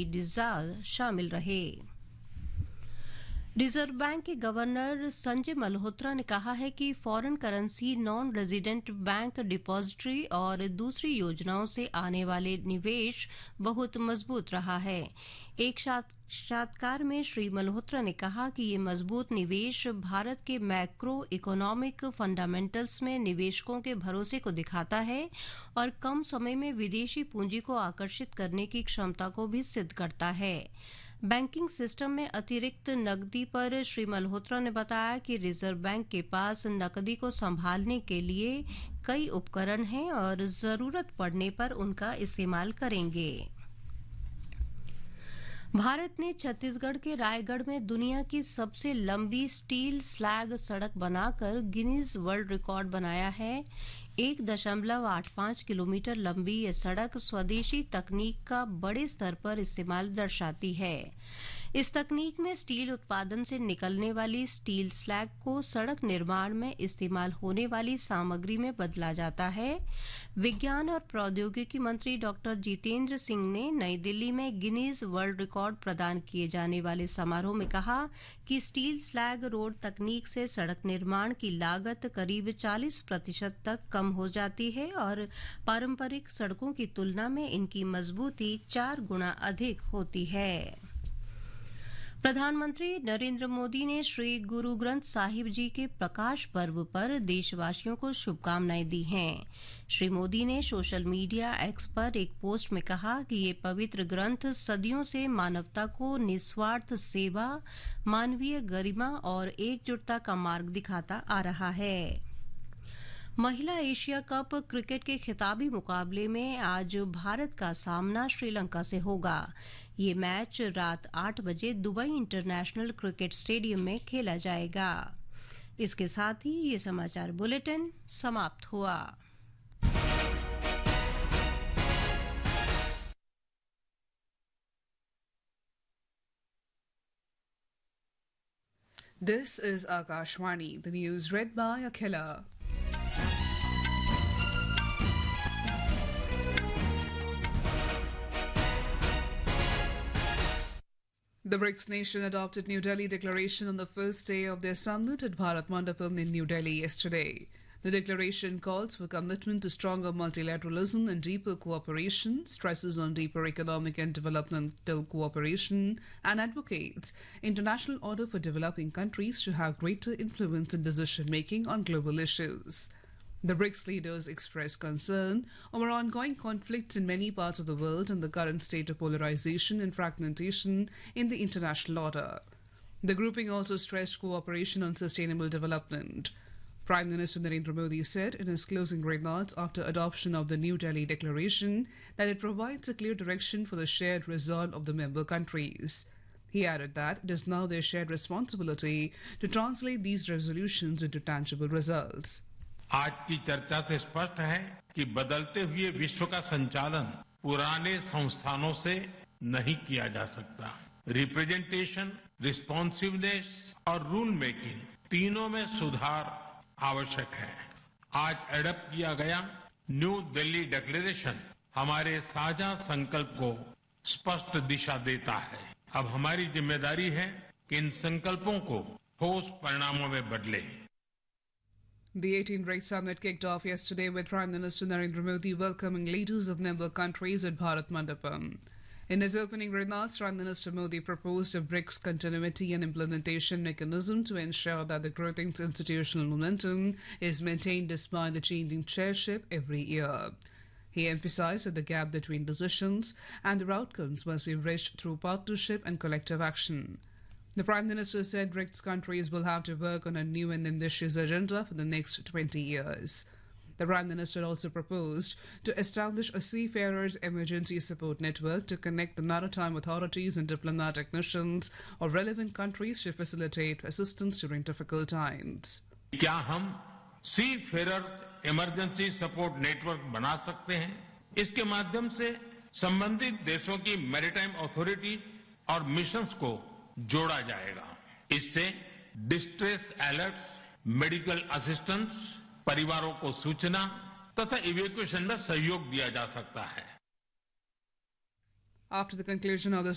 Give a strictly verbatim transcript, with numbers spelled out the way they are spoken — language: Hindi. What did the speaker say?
डिजाल शामिल रहे। रिजर्व बैंक के गवर्नर संजय मल्होत्रा ने कहा है कि foreign currency non resident bank depository और दूसरी योजनाओं से आने वाले निवेश बहुत मजबूत रहा है। एक साक्षात्कार में श्री मल्होत्रा ने कहा कि ये मजबूत निवेश भारत के मैक्रो इकोनॉमिक फंडामेंटल्स में निवेशकों के भरोसे को दिखाता है और कम समय में विदेशी पूंजी को आकर्षित करने की क्षमता को भी सिद्ध करता है। बैंकिंग सिस्टम में अतिरिक्त नकदी पर श्री मल्होत्रा ने बताया कि रिजर्व बैंक के पास नकदी को संभालने के लिए कई उपकरण हैं और जरूरत पड़ने पर उनका इस्तेमाल करेंगे। भारत ने छत्तीसगढ़ के रायगढ़ में दुनिया की सबसे लंबी स्टील स्लैग सड़क बनाकर गिनीज वर्ल्ड रिकॉर्ड बनाया है। एक दशमलव आठ पांच किलोमीटर लंबी ये सड़क स्वदेशी तकनीक का बड़े स्तर पर इस्तेमाल दर्शाती है। इस तकनीक में स्टील उत्पादन से निकलने वाली स्टील स्लैग को सड़क निर्माण में इस्तेमाल होने वाली सामग्री में बदला जाता है। विज्ञान और प्रौद्योगिकी मंत्री डॉक्टर जितेंद्र सिंह ने नई दिल्ली में गिनीज वर्ल्ड रिकॉर्ड प्रदान किए जाने वाले समारोह में कहा कि स्टील स्लैग रोड तकनीक से सड़क निर्माण की लागत करीब चालीस प्रतिशत तक कम हो जाती है और पारंपरिक सड़कों की तुलना में इनकी मजबूती चार गुना अधिक होती है। प्रधानमंत्री नरेंद्र मोदी ने श्री गुरु ग्रंथ साहिब जी के प्रकाश पर्व पर देशवासियों को शुभकामनाएं दी हैं। श्री मोदी ने सोशल मीडिया एक्स पर एक पोस्ट में कहा कि ये पवित्र ग्रंथ सदियों से मानवता को निस्वार्थ सेवा, मानवीय गरिमा और एकजुटता का मार्ग दिखाता आ रहा है। महिला एशिया कप क्रिकेट के खिताबी मुकाबले में आज भारत का सामना श्रीलंका से होगा। ये मैच रात आठ बजे दुबई इंटरनेशनल क्रिकेट स्टेडियम में खेला जाएगा। इसके साथ ही ये समाचार बुलेटिन समाप्त हुआ। This is Akashwani, the news read by Akhila. The BRICS nation adopted New Delhi Declaration on the first day of their summit at Bharat Mandapam in New Delhi yesterday. The declaration calls for commitment to stronger multilateralism and deeper cooperation, stresses on deeper economic and developmental cooperation, and advocates international order for developing countries to have greater influence in decision-making on global issues. The BRICS leaders expressed concern over ongoing conflicts in many parts of the world and the current state of polarization and fragmentation in the international order. The grouping also stressed cooperation on sustainable development. Prime Minister Narendra Modi said in his closing remarks after adoption of the New Delhi Declaration that it provides a clear direction for the shared resolve of the member countries. He added that it is now their shared responsibility to translate these resolutions into tangible results. आज की चर्चा से स्पष्ट है कि बदलते हुए विश्व का संचालन पुराने संस्थानों से नहीं किया जा सकता। रिप्रेजेंटेशन, रिस्पॉन्सिवनेस और रूल मेकिंग तीनों में सुधार आवश्यक है। आज एडप्ट किया गया न्यू दिल्ली डिक्लेरेशन हमारे साझा संकल्प को स्पष्ट दिशा देता है। अब हमारी जिम्मेदारी है कि इन संकल्पों को ठोस परिणामों में बदले। The eighteenth BRICS summit kicked off yesterday with Prime Minister Narendra Modi welcoming leaders of member countries at Bharat Mandapam. In his opening remarks, Prime Minister Modi proposed a BRICS continuity and implementation mechanism to ensure that the growing institutional momentum is maintained despite the changing chairship every year. He emphasized that the gap between decisions and their outcomes must be bridged through partnership and collective action. The Prime Minister said BRICS countries will have to work on a new and ambitious agenda for the next twenty years. The Prime Minister also proposed to establish a seafarers emergency support network to connect the maritime authorities and diplomatic missions of relevant countries to facilitate assistance during difficult times. क्या हम सीफेरर्स इमरजेंसी सपोर्ट नेटवर्क बना सकते हैं? इसके माध्यम से संबंधित देशों की मैरीटाइम अथॉरिटी और मिशंस को जोड़ा जाएगा। इससे डिस्ट्रेस अलर्ट्स, मेडिकल असिस्टेंस, परिवारों को सूचना तथा इवैक्यूएशन में सहयोग दिया जा सकता है। After the conclusion of the